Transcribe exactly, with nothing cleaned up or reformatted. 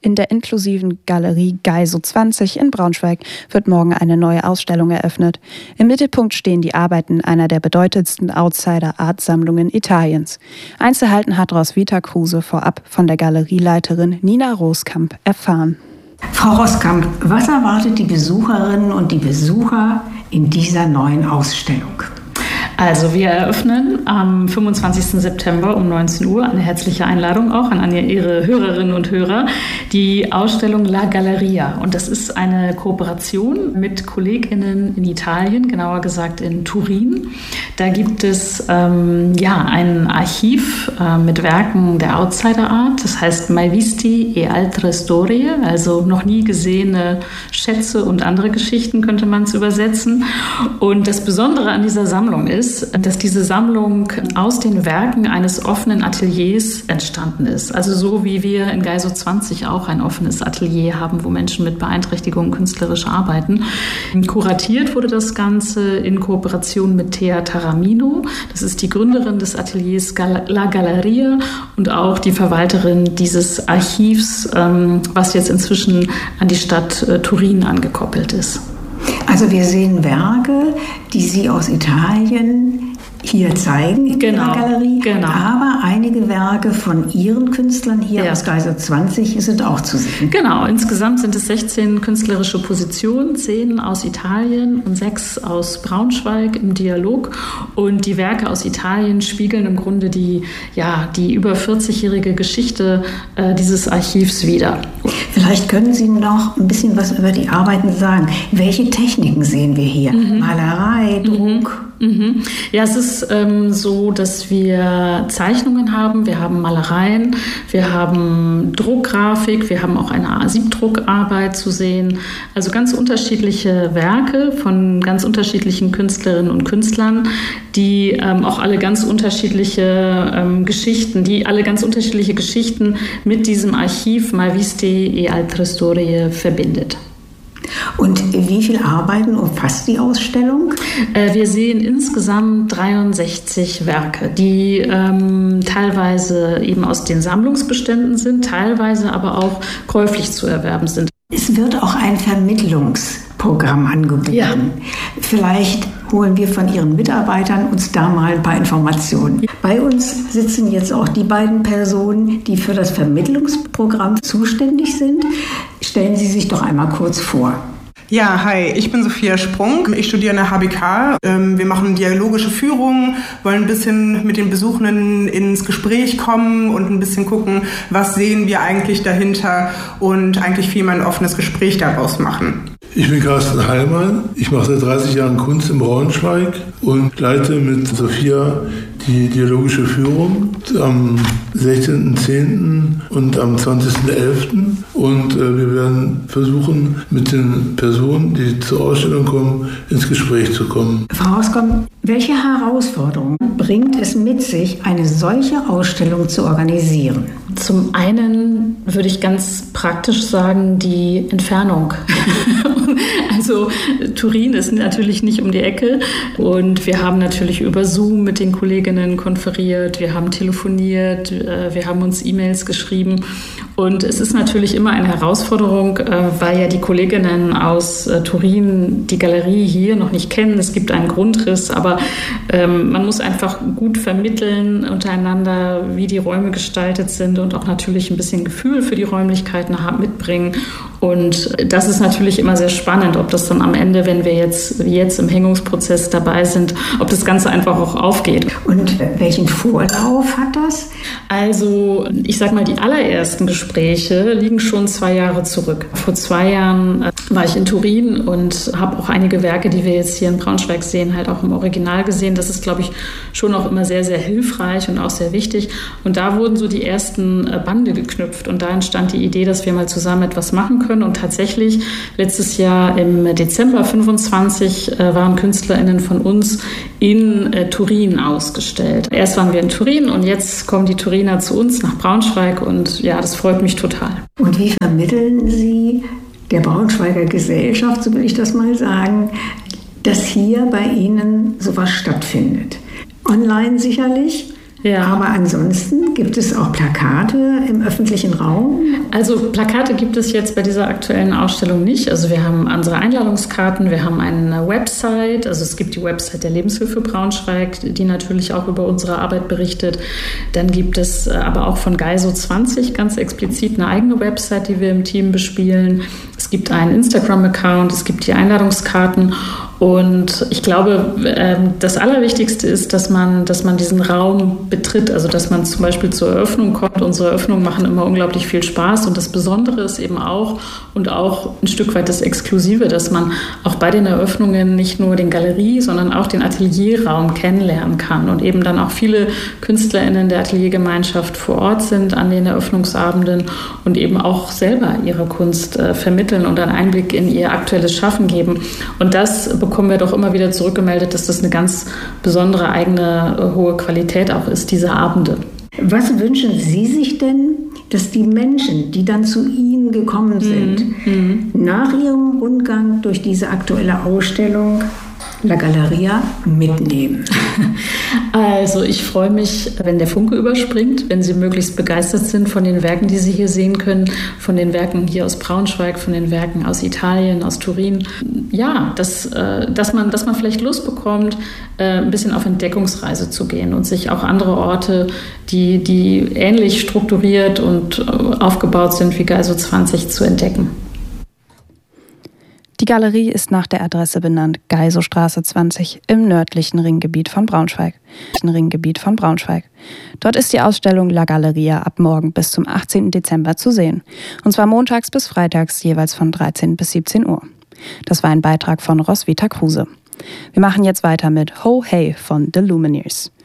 In der inklusiven Galerie Geiso zwanzig in Braunschweig wird morgen eine neue Ausstellung eröffnet. Im Mittelpunkt stehen die Arbeiten einer der bedeutendsten Outsider-Art-Sammlungen Italiens. Einzelheiten hat Ros Vita Kruse vorab von der Galerieleiterin Nina Roskamp erfahren. Frau Roskamp, was erwartet die Besucherinnen und die Besucher in dieser neuen Ausstellung? Also wir eröffnen am fünfundzwanzigsten September um neunzehn Uhr, eine herzliche Einladung auch an Ihre Hörerinnen und Hörer, die Ausstellung La Galleria. Und das ist eine Kooperation mit KollegInnen in Italien, genauer gesagt in Turin. Da gibt es ähm, ja, ein Archiv äh, mit Werken der Outsider Art, das heißt Mai visti e altre storie, also noch nie gesehene Schätze und andere Geschichten könnte man es übersetzen. Und das Besondere an dieser Sammlung ist, dass diese Sammlung aus den Werken eines offenen Ateliers entstanden ist. Also so wie wir in Geiso zwanzig auch ein offenes Atelier haben, wo Menschen mit Beeinträchtigungen künstlerisch arbeiten. Kuratiert wurde das Ganze in Kooperation mit Thea Taramino. Das ist die Gründerin des Ateliers La Galleria und auch die Verwalterin dieses Archivs, was jetzt inzwischen an die Stadt Turin angekoppelt ist. Also wir sehen Werke, die Sie aus Italien hier zeigen in genau, Ihrer Galerie, genau. Aber einige Werke von Ihren Künstlern hier ja. aus Geiso zwanzig sind auch zu sehen. Genau, insgesamt sind es sechzehn künstlerische Positionen, zehn aus Italien und sechs aus Braunschweig im Dialog. Und die Werke aus Italien spiegeln im Grunde die, ja, die über vierzigjährige Geschichte äh, dieses Archivs wider. Vielleicht können Sie noch ein bisschen was über die Arbeiten sagen. Welche Techniken sehen wir hier? Mhm. Malerei, Druck? Mhm. Mhm. Ja, es ist ähm, so, dass wir Zeichnungen haben, wir haben Malereien, wir haben Druckgrafik, wir haben auch eine Siebdruckarbeit zu sehen. Also ganz unterschiedliche Werke von ganz unterschiedlichen Künstlerinnen und Künstlern, die ähm, auch alle ganz unterschiedliche ähm, Geschichten, die alle ganz unterschiedliche Geschichten mit diesem Archiv Mai visti e altre storie verbindet. Und wie viele Arbeiten umfasst die Ausstellung? Äh, wir sehen insgesamt dreiundsechzig Werke, die ähm, teilweise eben aus den Sammlungsbeständen sind, teilweise aber auch käuflich zu erwerben sind. Es wird auch ein Vermittlungsprogramm angeboten. Ja. Vielleicht holen wir von Ihren Mitarbeitern uns da mal ein paar Informationen. Bei uns sitzen jetzt auch die beiden Personen, die für das Vermittlungsprogramm zuständig sind. Stellen Sie sich doch einmal kurz vor. Ja, hi, ich bin Sophia Sprung. Ich studiere an der H B K. Wir machen dialogische Führung, wollen ein bisschen mit den Besuchenden ins Gespräch kommen und ein bisschen gucken, was sehen wir eigentlich dahinter und eigentlich viel mal ein offenes Gespräch daraus machen. Ich bin Carsten Heilmann. Ich mache seit dreißig Jahren Kunst in Braunschweig und leite mit Sophia die dialogische Führung am sechzehnten zehnten und am zwanzigsten elften Und äh, wir werden versuchen, mit den Personen, die zur Ausstellung kommen, ins Gespräch zu kommen. Frau Roskamp, welche Herausforderungen bringt es mit sich, eine solche Ausstellung zu organisieren? Zum einen würde ich ganz praktisch sagen, die Entfernung. Also Turin ist natürlich nicht um die Ecke und wir haben natürlich über Zoom mit den Kolleginnen konferiert, wir haben telefoniert, wir haben uns E-Mails geschrieben und es ist natürlich immer eine Herausforderung, weil ja die Kolleginnen aus Turin die Galerie hier noch nicht kennen. Es gibt einen Grundriss, aber man muss einfach gut vermitteln untereinander, wie die Räume gestaltet sind und auch natürlich ein bisschen Gefühl für die Räumlichkeiten mitbringen. Und das ist natürlich immer sehr spannend, ob das dann am Ende, wenn wir jetzt wie jetzt im Hängungsprozess dabei sind, ob das Ganze einfach auch aufgeht. Und welchen Vorlauf hat das? Also ich sag mal, die allerersten Gespräche liegen schon zwei Jahre zurück. Vor zwei Jahren war ich in Turin und habe auch einige Werke, die wir jetzt hier in Braunschweig sehen, halt auch im Original gesehen. Das ist, glaube ich, schon auch immer sehr, sehr hilfreich und auch sehr wichtig. Und da wurden so die ersten Bande geknüpft und da entstand die Idee, dass wir mal zusammen etwas machen können. Und tatsächlich, letztes Jahr im Dezember fünfundzwanzig äh, waren KünstlerInnen von uns in äh, Turin ausgestellt. Erst waren wir in Turin und jetzt kommen die Turiner zu uns nach Braunschweig und ja, das freut mich total. Und wie vermitteln Sie der Braunschweiger Gesellschaft, so will ich das mal sagen, dass hier bei Ihnen sowas stattfindet? Online sicherlich? Ja. Aber ansonsten gibt es auch Plakate im öffentlichen Raum? Also Plakate gibt es jetzt bei dieser aktuellen Ausstellung nicht. Also wir haben unsere Einladungskarten, wir haben eine Website. Also es gibt die Website der Lebenshilfe Braunschweig, die natürlich auch über unsere Arbeit berichtet. Dann gibt es aber auch von Geiso zwanzig ganz explizit eine eigene Website, die wir im Team bespielen. Es gibt einen Instagram-Account, es gibt die Einladungskarten. Und ich glaube, das Allerwichtigste ist, dass man, dass man diesen Raum betritt, also dass man zum Beispiel zur Eröffnung kommt. Unsere Eröffnungen machen immer unglaublich viel Spaß und das Besondere ist eben auch und auch ein Stück weit das Exklusive, dass man auch bei den Eröffnungen nicht nur den Galerie, sondern auch den Atelierraum kennenlernen kann und eben dann auch viele KünstlerInnen der Ateliergemeinschaft vor Ort sind an den Eröffnungsabenden und eben auch selber ihre Kunst äh, vermitteln und einen Einblick in ihr aktuelles Schaffen geben. Und das bekommen wir doch immer wieder zurückgemeldet, dass das eine ganz besondere eigene äh, hohe Qualität auch ist, diese Abende. Was wünschen Sie sich denn, dass die Menschen, die dann zu Ihnen gekommen sind, mhm. nach ihrem Rundgang durch diese aktuelle Ausstellung La Galeria mitnehmen? Also ich freue mich, wenn der Funke überspringt, wenn Sie möglichst begeistert sind von den Werken, die Sie hier sehen können, von den Werken hier aus Braunschweig, von den Werken aus Italien, aus Turin. Ja, dass, dass, man, dass man vielleicht Lust bekommt, ein bisschen auf Entdeckungsreise zu gehen und sich auch andere Orte, die, die ähnlich strukturiert und aufgebaut sind wie Geiso zwanzig, zu entdecken. Die Galerie ist nach der Adresse benannt, Geisostraße zwanzig im nördlichen Ringgebiet von Braunschweig. Ringgebiet von Braunschweig. Dort ist die Ausstellung La Galeria ab morgen bis zum achtzehnten Dezember zu sehen. Und zwar montags bis freitags jeweils von dreizehn bis siebzehn Uhr. Das war ein Beitrag von Roswitha Kruse. Wir machen jetzt weiter mit Ho Hey von The Lumineers.